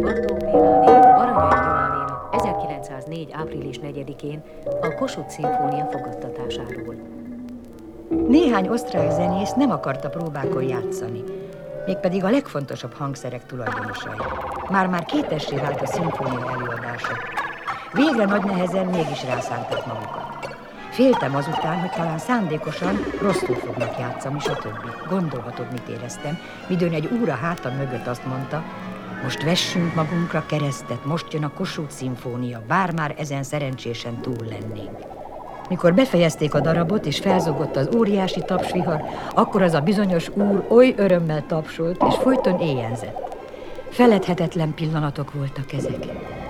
Bartók Béláné, Baranyai Gyulánénak 1904. április 4-én a Kossuth szimfónia fogadtatásáról. Néhány osztrák zenész nem akarta próbákon játszani, mégpedig a legfontosabb hangszerek tulajdonosai. Már-már kétessé vált a szimfónia előadása. Végre nagy nehezen mégis rászánták magukat. Féltem azután, hogy talán szándékosan rosszul fognak játszani, stb. Gondolhatod, mit éreztem, midőn egy úr a hátam mögött azt mondta, most vessünk magunkra keresztet, most jön a Kossuth szimfónia, bár már ezen szerencsésen túl lennénk. Mikor befejezték a darabot, és felzogott az óriási tapsvihar, akkor az a bizonyos úr oly örömmel tapsolt, és folyton éjjenzett. Feledhetetlen pillanatok voltak ezek.